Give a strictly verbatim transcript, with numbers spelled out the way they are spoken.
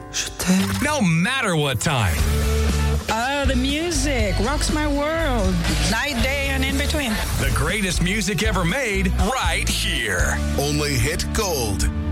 No matter what time. Oh, the music rocks my world. Night, day, and in between. The greatest music ever made right here. Only Hit Gold.